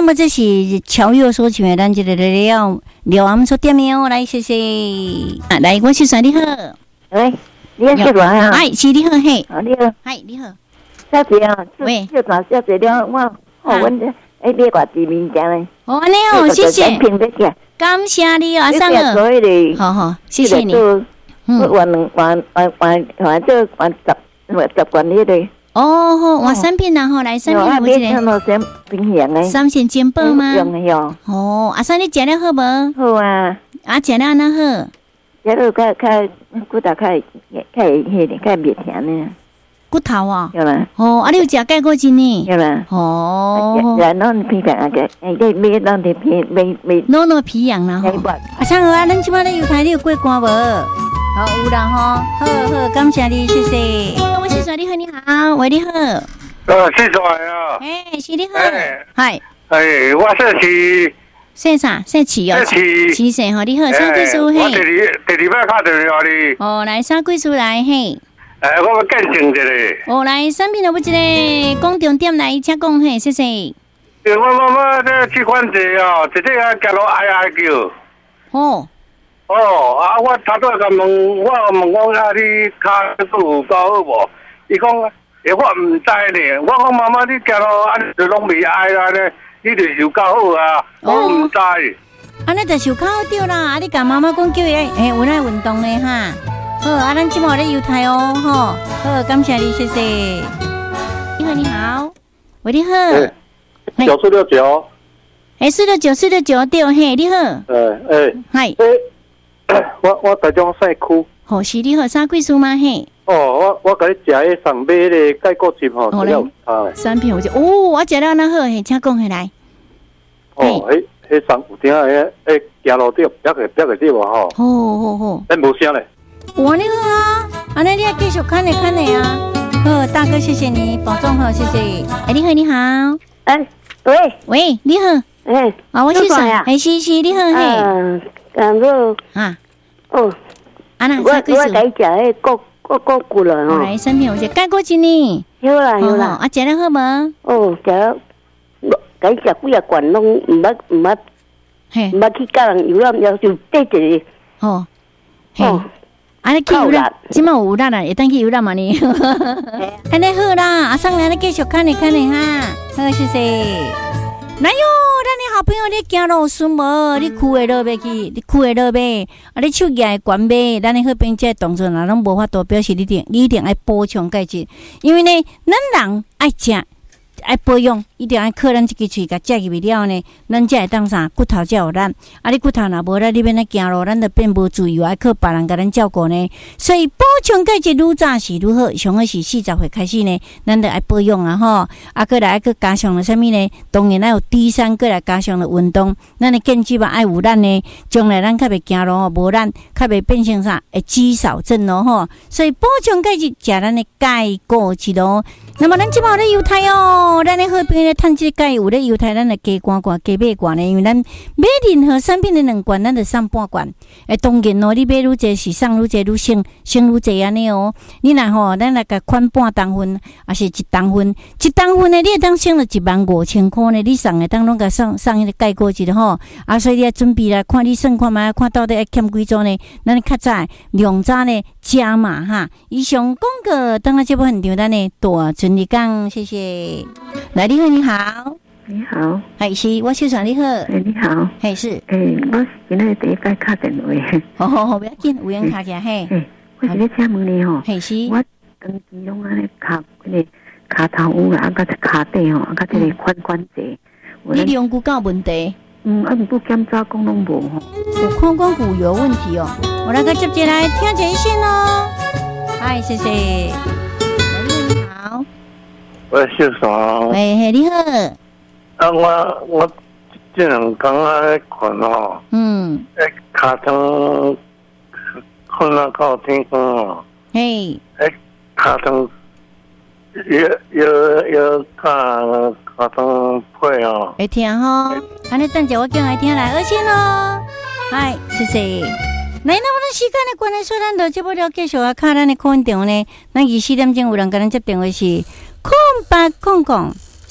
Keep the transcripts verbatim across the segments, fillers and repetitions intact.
节目这是乔佑所唱的，咱这个了了，我们所点的哦，来谢谢。啊，来，我是算你好。 喂，你好，是吧？ 哎，是你好嘿。 啊，你好。 嗨，你好。 小姐啊， 喂， 小段小姐了，我我阮这哎别挂地名家嘞。 哦，安尼哦，谢谢。感谢你哦，阿生啊。好好，谢谢你。 嗯，换两换换换换这换十十罐哩嘞。 哦，好，换三片然后来三片，我这个冰洋诶， 三鲜煎包吗？ 用的哟。 哦，阿生你食了好无？ 好啊。 啊，食了安那好？ 食了较较骨头较较迄个较袂甜呢。 骨头啊？ 有啦。 哦，啊，你有食钙骨精呢？ 有啦。 哦。 然后皮养个，哎，这买当的皮买买。 弄弄皮养啦。阿生啊，咱即摆咧油台你有过关无？好，有啦吼，好好，感谢你，谢谢。我是帅，你好，你好，喂，你好。 呃，是帅啊。 哎，是你好。嗨。 哎，我说是。 姓啥？姓齐哦。 齐。 齐姓吼，你好，啥贵叔嘿？ 我第二第二摆打电话你。 哦，来啥贵叔来嘿？ 哎，我要见证一下。 哦，来产品有不一个讲重点来，请讲嘿，谢谢。 我妈妈这去管者哦，直接啊行路哀哀叫。 哦。 哦，啊，我头拄甲问，我问讲啊，你骹骨有搞好无？伊讲，诶，我毋知呢。我讲妈妈，你行路安就拢未哀啦呢，你就是有搞好啊，我毋知。 安尼就是有搞好对啦，啊，你甲妈妈讲叫伊诶，有来运动诶哈。好，啊，咱即马咧油台哦，吼，好，感谢你，谢谢。你好，你好，喂，你好。 九四六九。 诶，四六九，四六九对，嘿，你好。 诶诶。 嗨。 我我台中西区。 好，是你好，啥贵数吗？嘿。 哦，我我甲你食迄上买迄个钙骨精吼，比较有差。 三片我就哦，我食了那好，嘿，请讲起来。 哦，迄迄上有点诶诶，行路对，别个别个对无吼。 好好好。 咱无声咧。 哇，你好啊，安尼你要继续看咧看咧啊。好，大哥，谢谢你，保重好，谢谢。哎，你好，你好。 哎，喂喂，你好。 哎， 啊，我是谁呀？哎，是是，你好嘿。 嗯，然后啊， 哦， 啊那我我甲伊食迄骨骨骨骨了吼。 来，三片有只钙骨精呢。 有啦有啦。 啊，食了好无？ 哦，食了，甲伊食几啊罐拢毋捌毋捌， 嘿， 毋捌去教人游览，要就缀一个。 哦，嘿。啊，你去游览，即马有游览啦，会当去游览嘛呢？安尼好啦，阿生，咱继续看咧看咧哈，好，谢谢。来哟，咱的好朋友，你行路顺无？你裤会落袂去？你裤会落袂？啊，你手举会悬袂？咱的好朋友这动作若拢无法度，表示你定你一定爱补充钙质，因为呢，咱人爱食。爱保养，一定爱靠咱这个喙甲食入去了呢，咱才会当啥骨头才有力。啊，你骨头若无力，你变咧行路，咱就变无自由，爱靠别人甲咱照顾呢。所以补充钙质愈早是愈好，上好是四十岁开始呢，咱就爱保养啊吼。啊，过来爱去加上了啥物呢？当然爱有低三，过来加上了运动，咱的健肌嘛爱有力呢。将来咱较袂行路吼，无力，较袂变成啥会肌少症咯吼。所以补充钙质，食咱的钙骨质咯。那么咱即摆咧犹太哦，咱咧好朋友咧趁即个钙有咧犹太，咱来加罐罐加买罐咧，因为咱买任何产品的两罐，咱就送半罐。诶，当然哦，你买愈济是送愈济愈省，省愈济安尼哦。你若吼，咱来甲款半当分，还是一当分，一当分呢，你会当省了一万五千块呢。你送的当拢甲送送迄个钙骨质吼，啊，所以你要准备啦，看你算看觅，看到底要欠几组呢？咱较早量早呢加码哈。以上广告，等下这部分场咱呢大全力讲，谢谢。来，你好，你好， 你好， 系是，我小常你好， 哎，你好， 系是， 诶，我是今日第一摆敲电话， 好好好，不要紧，有人敲起嘿， 诶，我是咧请问你吼， 系是， 我长期拢安尼敲迄个骹头有啊，甲只骹底吼，啊，甲这个髋关节， 你量骨有问题？ 嗯，啊，毋过检查讲拢无吼， 有髋关节有问题哦，我来个接进来听一线哦，嗨，谢谢。好， 我小爽。 喂，嘿，你好。 啊，我我这两天啊看哦， 嗯， 诶，脚疼，困啊到天光哦， 嘿， 诶，脚疼，要要要看脚疼配哦。 会听吼，安尼等下我叫来听来，而且咯，嗨，谢谢。来，那么咱时间的关系，所以咱就这不了继续啊，看咱的空电话呢。咱二四点钟有人跟咱接电话是空八空空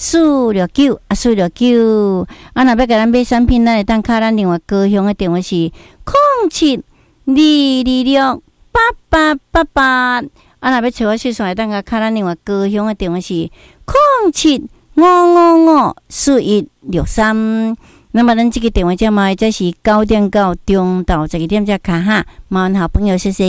四六九啊，四六九啊，若要甲咱买产品，咱会当敲咱另外高雄的电话是零七二二六八八八八。啊，若要找我细算，会当甲敲咱另外高雄的电话是零七五五五四一六三。那么，咱这个电话号码则是九点到中到十二点才卡哈。麻烦好朋友，谢谢。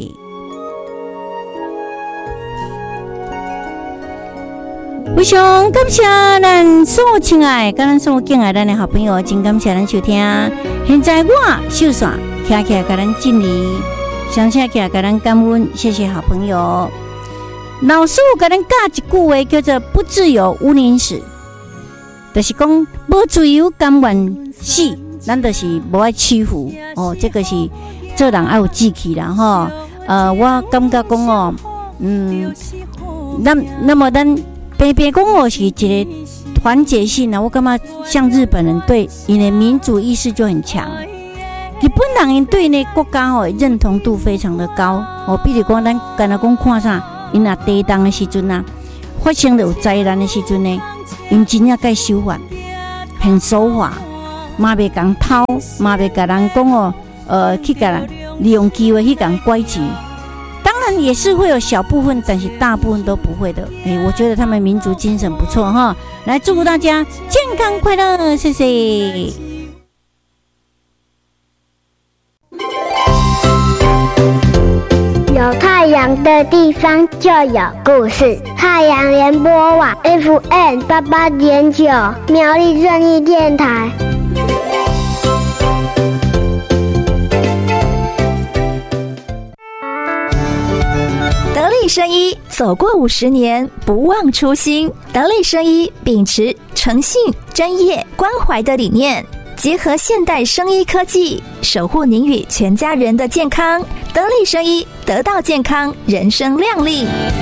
非常感谢咱所有亲爱、甲咱所有敬爱咱的好朋友，真感谢咱收听。现在我秀耍徛起来，甲咱敬礼，相请起来，甲咱感恩，谢谢好朋友。老师甲咱教一句话，叫做“不自由无宁死”，就是讲无自由甘愿死，咱就是无爱欺负哦。这个是做人爱有志气啦吼。呃，我感觉讲哦，嗯，那那么咱。北北讲我是一个团结性啊，我感觉像日本人对因的民主意识就很强，日本人对呢国家吼认同度非常的高哦。比如讲，咱干那讲看啥，因若地震的时阵啊，发生了有灾难的时阵呢，因真正该守法，很守法，嘛袂讲偷，嘛袂甲人讲哦，呃，去甲人利用机会去甲人拐钱。当然也是会有小部分，但是大部分都不会的。哎，我觉得他们民族精神不错哈。来，祝福大家健康快乐，谢谢。 有太阳的地方就有故事。太阳联播网 F M 八八点九，苗栗正义电台。 得力生医走过五十年，不忘初心。得力生医秉持诚信、专业、关怀的理念，结合现代生医科技，守护您与全家人的健康。得力生医，得到健康，人生亮丽。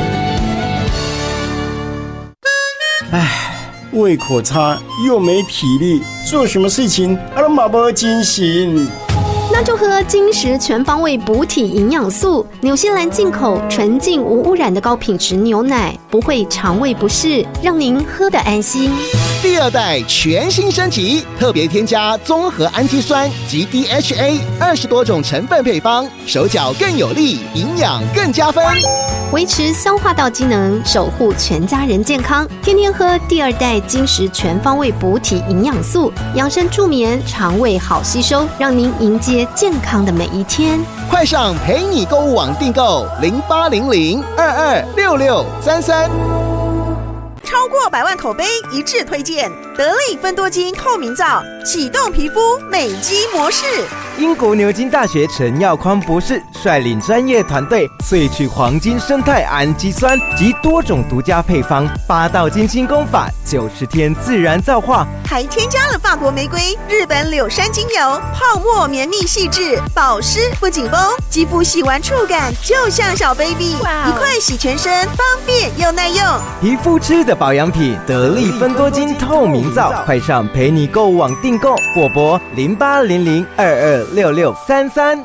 唉，胃口差又没体力，做什么事情都马不精神。 那就喝金石全方位补体营养素，纽西兰进口纯净无污染的高品质牛奶，不会肠胃不适，让您喝得安心。 第二代全新升级，特别添加综合氨基酸及 D H A 二十多种成分配方，手脚更有力，营养更加分， 维持消化道机能，守护全家人健康。天天喝第二代金石全方位补体营养素，养生助眠，肠胃好吸收，让您迎接健康的每一天。 快上陪你购物网订购零八零零二二六六三三。 超过百万口碑一致推荐得力芬多精透明皂，启动皮肤美肌模式。 英国牛津大学陈耀匡博士率领专业团队萃取黄金生态氨基酸及多种独家配方，八道精心工法，九十天自然皂化， 还添加了法国玫瑰、日本柳杉精油，泡沫绵密细致，保湿不紧绷，肌肤洗完触感就像小 baby， 一块洗全身，方便又耐用。 皮肤吃的保养品，得力芬多精透明皂，快上陪你购物网订购，或拨零八零零二二六六三三。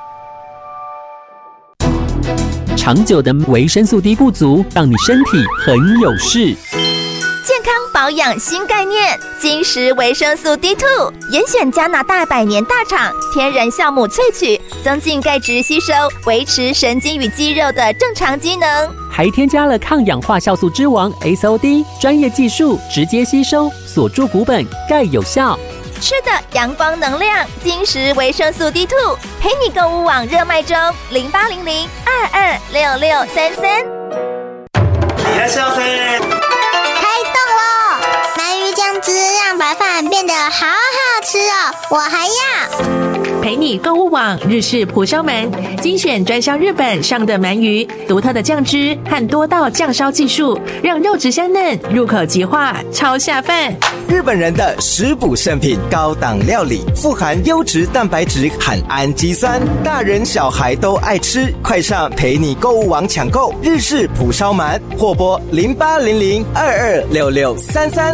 长久的维生素 D 不足，让你身体很有事。 健康保养新概念，金石维生素 D 二 严选加拿大百年大厂天然酵母萃取，增进钙质吸收，维持神经与肌肉的正常机能， 还添加了抗氧化酵素之王 S O D， 专业技术直接吸收，锁住骨本，钙有效。 吃的阳光能量，金石维生素 D 二 陪你购物网热卖中，零八零零二二六六三三。 いらっしゃいませ。 开动了！鳗鱼酱汁让白饭变得好好吃哦，我还要。 陪你购物网日式蒲烧鳗，精选专销日本上的鳗鱼，独特的酱汁和多道酱烧技术，让肉质香嫩，入口即化，超下饭。 日本人的食补圣品，高档料理，富含优质蛋白质和氨基酸，大人小孩都爱吃。快上陪你购物网抢购日式蒲烧鳗，或拨零八零零二二六六三三。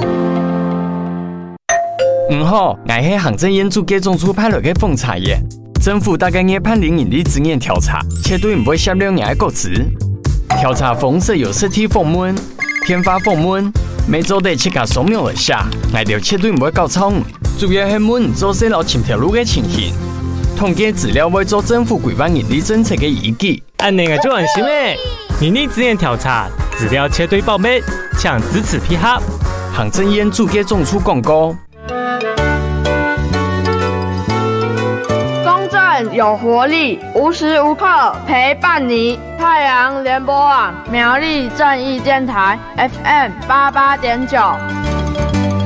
唔好，我係行政院駐基中處派來嘅奉茶耶。政府大概研判零引力之眼調查，且對唔會涉兩年嘅個子。調查風色有實體訪問、天發訪問、 每周得切卡扫描一下，挨着切对唔会够冲，主要系问做细路前条路嘅情形。统计资料为做政府规范盈利政策嘅依据。 按那个就安心诶，盈利资源调查资料切对报备，请支持批核。 行政院主计总处广告。 公正有活力，无时无刻陪伴你。太阳联播网苗栗正义电台 F M 八八点九。